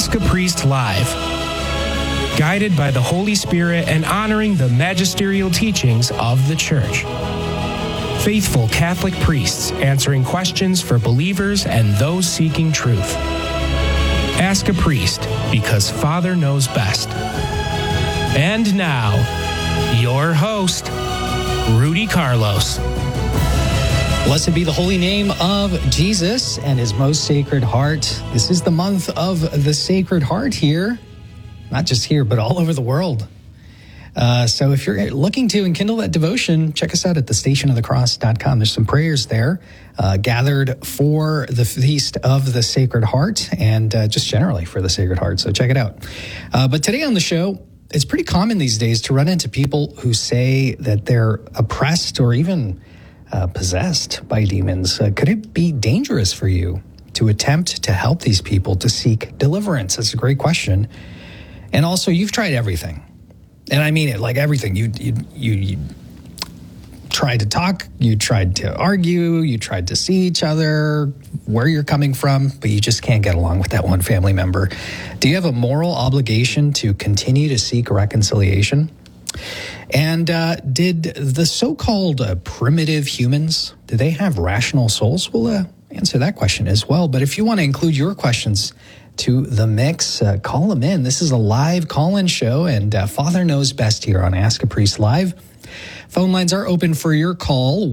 Ask a Priest Live. Guided by the Holy Spirit and honoring the magisterial teachings of the Church. Faithful Catholic priests answering questions for believers and those seeking truth. Ask a Priest, because Father knows best. And now, your host, Rudy Carlos. Blessed be the holy name of Jesus and his most sacred heart. This is the month of the Sacred Heart here, not just here, but all over the world. So if you're looking to enkindle that devotion, check us out at thestationofthecross.com. There's some prayers there gathered for the Feast of the Sacred Heart and just generally for the Sacred Heart. So check it out. But today on the show, it's pretty common these days to run into people who say that they're oppressed or even possessed by demons. Could it be dangerous for you to attempt to help these people to seek deliverance? That's a great question. And also, you've tried everything. And I mean it, like everything. You tried to talk, you tried to argue, you tried to see each other, where you're coming from, but you just can't get along with that one family member. Do you have a moral obligation to continue to seek reconciliation? And did the so-called primitive humans, do they have rational souls? We'll answer that question as well. But if you want to include your questions to the mix, call them in. This is a live call-in show, and Father knows best here on Ask a Priest Live. Phone lines are open for your call,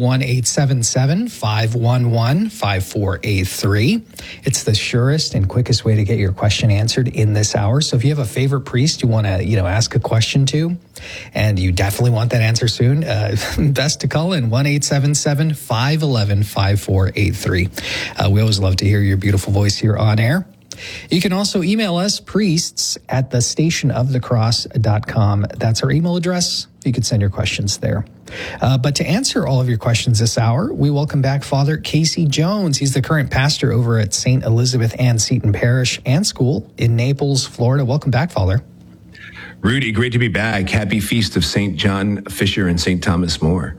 1-877-511-5483. It's the surest and quickest way to get your question answered in this hour. So if you have a favorite priest you want to, ask a question to, and you definitely want that answer soon, best to call in 1-877-511-5483. We always love to hear your beautiful voice here on air. You can also email us, priests@thestationofthecross.com. That's our email address. You can send your questions there. But to answer all of your questions this hour, we welcome back Father Casey Jones. He's the current pastor over at St. Elizabeth Ann Seton Parish and School in Naples, Florida. Welcome back, Father. Rudy, great to be back. Happy Feast of St. John Fisher and St. Thomas More.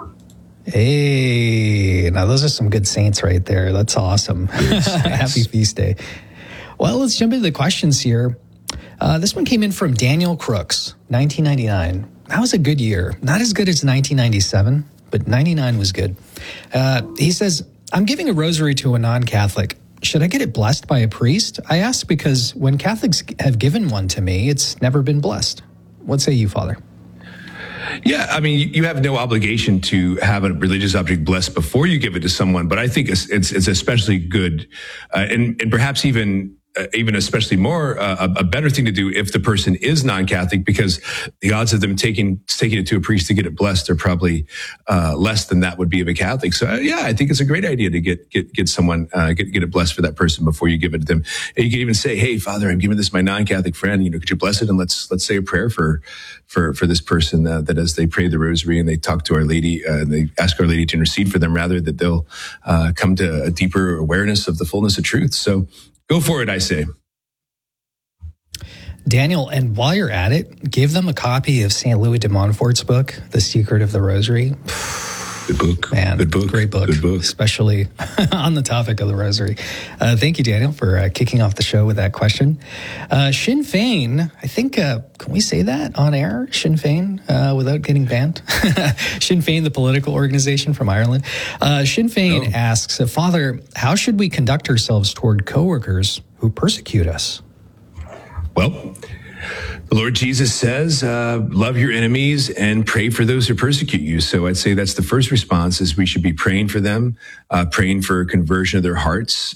Hey, now those are some good saints right there. That's awesome. Happy feast day. Well, let's jump into the questions here. This one came in from Daniel Crooks, 1999. That was a good year. Not as good as 1997, but 99 was good. He says, I'm giving a rosary to a non-Catholic. Should I get it blessed by a priest? I ask because when Catholics have given one to me, it's never been blessed. What say you, Father? Yeah, I mean, you have no obligation to have a religious object blessed before you give it to someone, but I think it's especially good, and perhaps even especially more a better thing to do if the person is non-Catholic, because the odds of them taking it to a priest to get it blessed are probably less than that would be of a Catholic. So yeah, I think it's a great idea to get someone get it blessed for that person before you give it to them. And you can even say, "Hey, Father, I'm giving this to my non-Catholic friend. Could you bless it, and let's say a prayer for this person that as they pray the Rosary and they talk to Our Lady, they ask Our Lady to intercede for them, rather that they'll come to a deeper awareness of the fullness of truth." So go for it, I say. Daniel, and while you're at it, give them a copy of St. Louis de Montfort's book, The Secret of the Rosary. Good book. Man, good book. Great book. Good book. Especially on the topic of the Rosary. Thank you, Daniel, for kicking off the show with that question. Sinn Féin, I think, can we say that on air? Sinn Féin, without getting banned? Sinn Féin, the political organization from Ireland. Sinn Féin asks, Father, how should we conduct ourselves toward coworkers who persecute us? Well, the Lord Jesus says, love your enemies and pray for those who persecute you. So I'd say that's the first response, is we should be praying for them, praying for conversion of their hearts.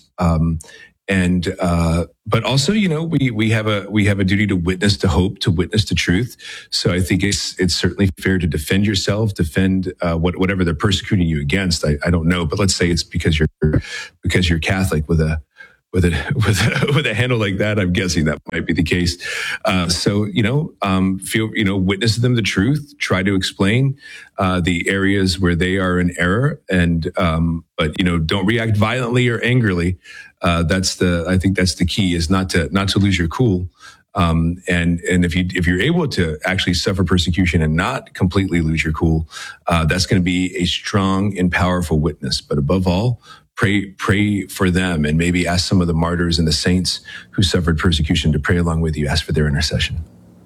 But also, we have a duty to witness to hope, to witness to truth. So I think it's certainly fair to defend yourself, defend whatever they're persecuting you against. I don't know, but let's say it's because you're Catholic with a handle like that. I'm guessing that might be the case. Witness to them the truth. Try to explain the areas where they are in error, but don't react violently or angrily. I think that's the key, is not to lose your cool. And if you're able to actually suffer persecution and not completely lose your cool, that's going to be a strong and powerful witness. But above all, pray for them, and maybe ask some of the martyrs and the saints who suffered persecution to pray along with you. Ask for their intercession.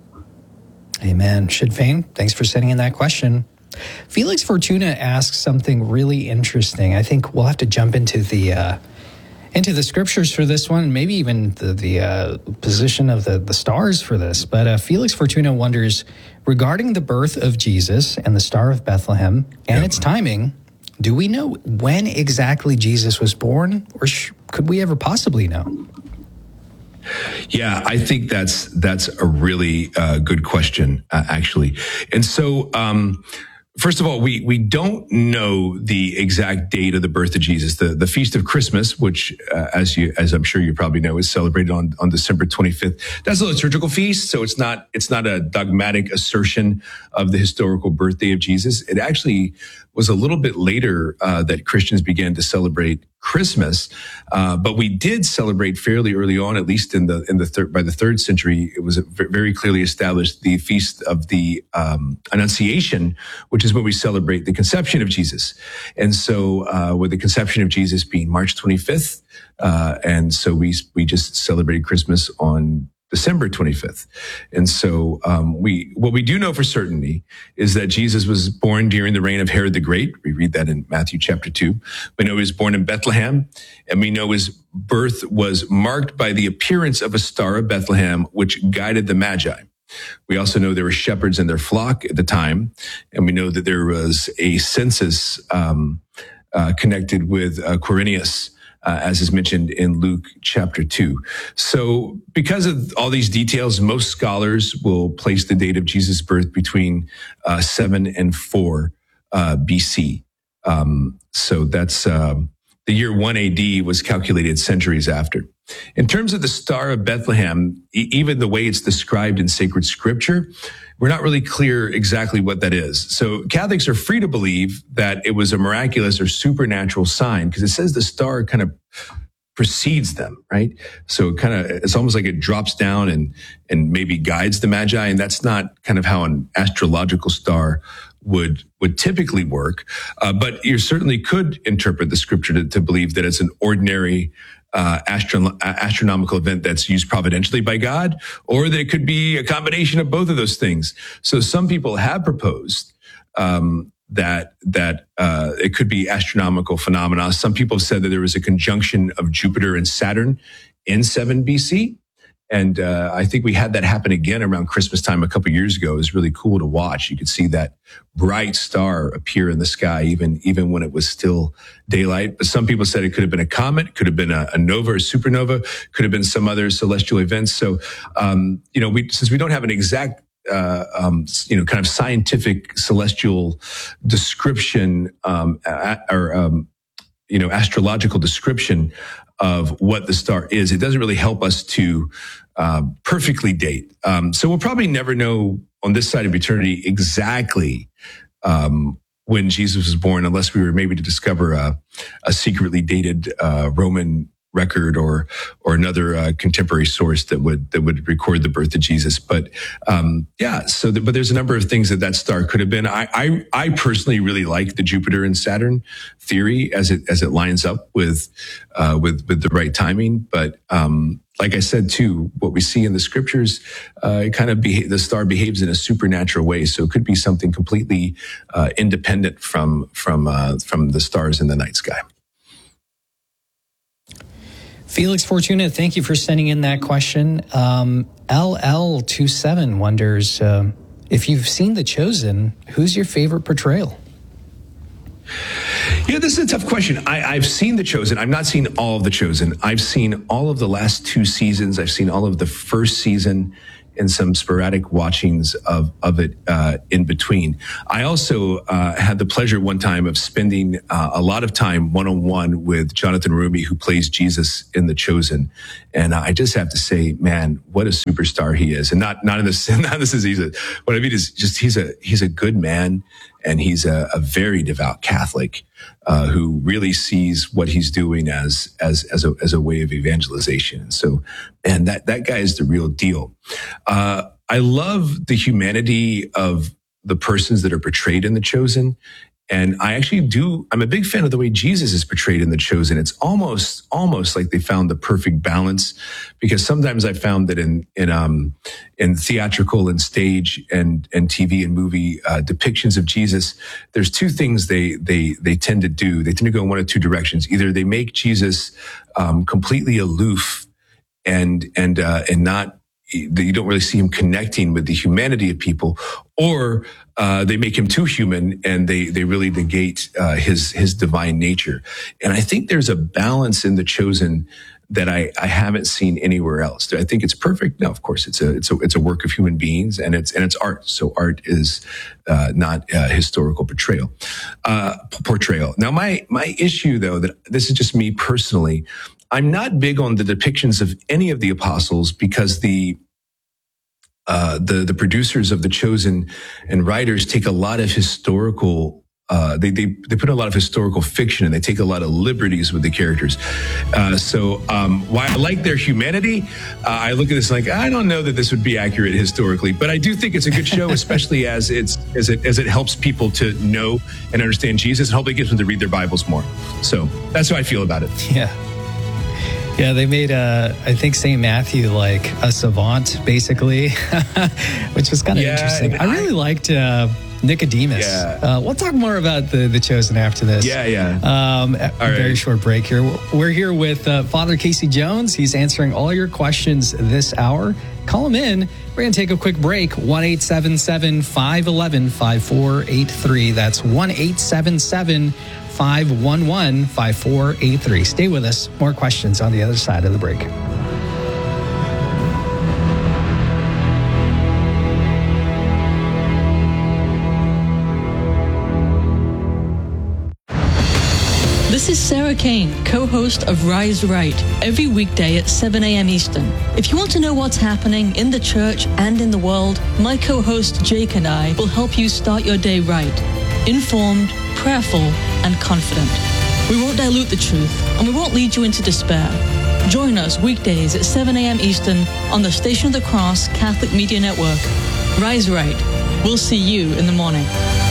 Amen. Sid Fain, thanks for sending in that question. Felix Fortuna asks something really interesting. I think we'll have to jump into the scriptures for this one, and maybe even the position of the stars for this. But Felix Fortuna wonders, regarding the birth of Jesus and the Star of Bethlehem and its timing, do we know when exactly Jesus was born, or could we ever possibly know? Yeah, I think that's a really good question, actually. And so, first of all, we don't know the exact date of the birth of Jesus. The Feast of Christmas, which, as I'm sure you probably know, is celebrated on December 25th. That's a liturgical feast, so it's not a dogmatic assertion of the historical birthday of Jesus. It actually was a little bit later that Christians began to celebrate Christmas, but we did celebrate fairly early on, at least by the third century. It was very clearly established the feast of the Annunciation, which is when we celebrate the conception of Jesus. And so, with the conception of Jesus being March 25th, and so we just celebrated Christmas on December 25th. And so, what we do know for certainty is that Jesus was born during the reign of Herod the Great. We read that in Matthew chapter 2. We know he was born in Bethlehem, and we know his birth was marked by the appearance of a star of Bethlehem, which guided the Magi. We also know there were shepherds in their flock at the time, and we know that there was a census connected with Quirinius, as is mentioned in Luke chapter 2. So because of all these details, most scholars will place the date of Jesus' birth between 7 and 4 BC. So that's the year 1 AD was calculated centuries after. In terms of the Star of Bethlehem, even the way it's described in sacred scripture, we're not really clear exactly what that is. So Catholics are free to believe that it was a miraculous or supernatural sign, because it says the star kind of precedes them, right? So it's almost like it drops down and maybe guides the Magi. And that's not kind of how an astrological star would typically work. But you certainly could interpret the scripture to believe that it's an ordinary astronomical event that's used providentially by God, or that it could be a combination of both of those things. So some people have proposed that it could be astronomical phenomena. Some people have said that there was a conjunction of Jupiter and Saturn in 7 BC. And I think we had that happen again around Christmas time a couple of years ago. It was really cool to watch. You could see that bright star appear in the sky, even when it was still daylight. But some people said it could have been a comet, could have been a nova or supernova, could have been some other celestial events. So, since we don't have an exact kind of scientific celestial description, astrological description of what the star is, it doesn't really help us to perfectly date. So we'll probably never know on this side of eternity exactly when Jesus was born, unless we were maybe to discover a secretly dated Roman record or another contemporary source that would record the birth of Jesus. But but there's a number of things that star could have been. I personally really like the Jupiter and Saturn theory as it lines up with the right timing. But like I said too, what we see in the scriptures, the star behaves in a supernatural way. So it could be something completely independent from the stars in the night sky. Felix Fortuna, thank you for sending in that question. LL27 wonders, if you've seen The Chosen, who's your favorite portrayal? Yeah, this is a tough question. I've seen The Chosen. I've not seen all of The Chosen. I've seen all of the last 2 seasons. I've seen all of the first season and some sporadic watchings of it in between. I also had the pleasure one time of spending a lot of time one-on-one with Jonathan Roumie, who plays Jesus in The Chosen. And I just have to say, man, what a superstar he is. And not in this is what I mean is just he's a good man, and he's a very devout Catholic who really sees what he's doing as a way of evangelization. And so, man, that guy is the real deal. I love the humanity of the persons that are portrayed in The Chosen. And I actually I'm a big fan of the way Jesus is portrayed in The Chosen. It's almost like they found the perfect balance, because sometimes I found that in theatrical and stage and TV and movie depictions of Jesus, there's two things they tend to do. They tend to go in one of two directions. Either they make Jesus completely aloof and not, you don't really see him connecting with the humanity of people, or they make him too human and they really negate his divine nature. And I think there's a balance in The Chosen that I haven't seen anywhere else. Do I think it's perfect? No, of course it's a work of human beings, and it's art. So art is not historical portrayal. Now my issue, though, that this is just me personally, I'm not big on the depictions of any of the apostles, because the producers of The Chosen and writers take a lot of historical, they put a lot of historical fiction, and they take a lot of liberties with the characters. So while I like their humanity, I look at this like, I don't know that this would be accurate historically, but I do think it's a good show, especially as it helps people to know and understand Jesus, and hopefully gets them to read their Bibles more. So that's how I feel about it. Yeah, they made, I think, St. Matthew like a savant, basically, which was kind of interesting. I really liked Nicodemus. Yeah. We'll talk more about the Chosen after this. Very short break here. We're here with Father Casey Jones. He's answering all your questions this hour. Call him in. We're going to take a quick break. 1-877-511-5483. That's 1-877-511-5483. Stay with us. More questions on the other side of the break. This is Sarah Kane, co-host of Rise Right, every weekday at 7 a.m. Eastern. If you want to know what's happening in the church and in the world, my co-host Jake and I will help you start your day right, informed, prayerful, and confident. We won't dilute the truth, and we won't lead you into despair. Join us weekdays at 7 a.m. Eastern on the Station of the Cross Catholic Media Network. Rise Right. We'll see you in the morning.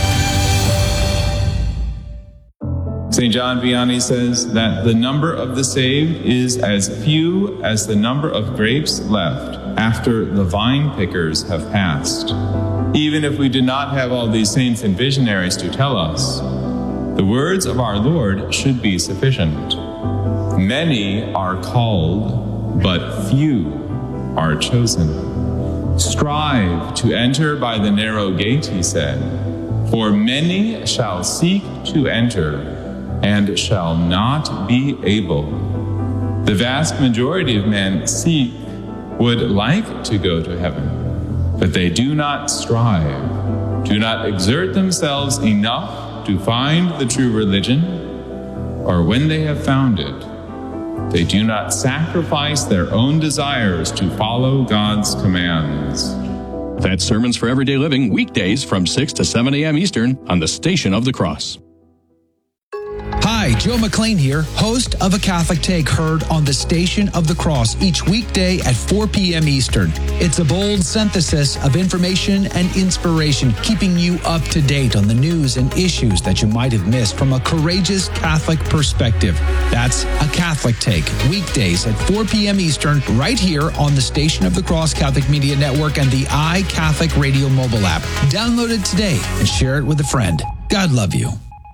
St. John Vianney says that the number of the saved is as few as the number of grapes left after the vine pickers have passed. Even if we did not have all these saints and visionaries to tell us, the words of our Lord should be sufficient. Many are called, but few are chosen. Strive to enter by the narrow gate, he said, for many shall seek to enter and shall not be able. The vast majority of men would like to go to heaven, but they do not strive, do not exert themselves enough to find the true religion, or when they have found it, they do not sacrifice their own desires to follow God's commands. That's Sermons for Everyday Living, weekdays from 6 to 7 a.m. Eastern on the Station of the Cross. Hi, Joe McLean here, host of A Catholic Take, heard on the Station of the Cross each weekday at 4 p.m. Eastern. It's a bold synthesis of information and inspiration, keeping you up to date on the news and issues that you might have missed from a courageous Catholic perspective. That's A Catholic Take, weekdays at 4 p.m. Eastern, right here on the Station of the Cross Catholic Media Network and the iCatholic Radio mobile app. Download it today and share it with a friend. God love you.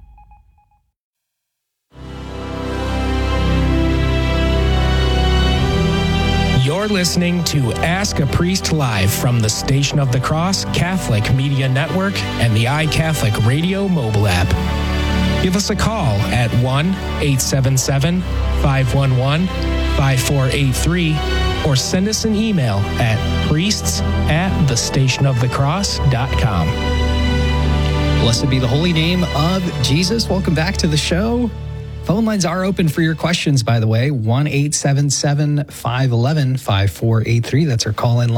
You're listening to Ask a Priest Live from the Station of the Cross Catholic Media Network and the iCatholic Radio mobile app. Give us a call at 1-877-511-5483 or send us an email at priests@thestationofthecross.com. Blessed be the holy name of Jesus. Welcome back to the show. Phone lines are open for your questions, by the way. 1-877-511-5483. That's our call-in line.